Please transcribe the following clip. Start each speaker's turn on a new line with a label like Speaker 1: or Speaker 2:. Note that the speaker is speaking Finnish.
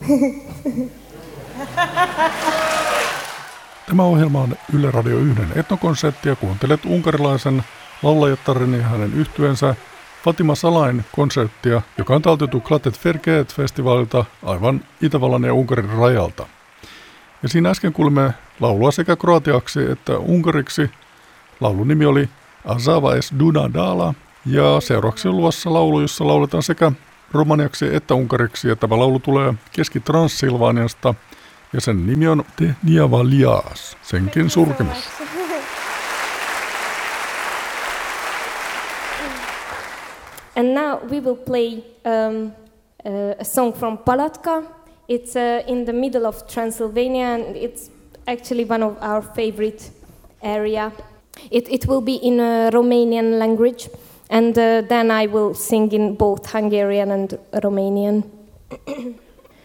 Speaker 1: Tämä ohjelma on Yle Radio 1 etnokonsertti ja kuuntelet unkarilaisen laulajattarin ja hänen yhtyensä Fatima Salain konserttia, joka on taltioitu Klatet Ferkeet-festivaalilta aivan Itävallan ja Unkarin rajalta. Ja siinä äsken kuulimme laulua sekä kroatiaksi että unkariksi. Laulun nimi oli Azava es Dunadala ja seuraavaksi on luvassa laulu, jossa lauletaan sekä romaniaksi että unkariksi. Ja tämä laulu tulee Keski-Transsilvaniasta ja sen nimi on Te Niavalias, senkin surkimus.
Speaker 2: And now we will play a song from Palatka. It's in the middle of Transylvania, and it's actually one of our favorite area. It will be in Romanian language, and then I will sing in both Hungarian and Romanian.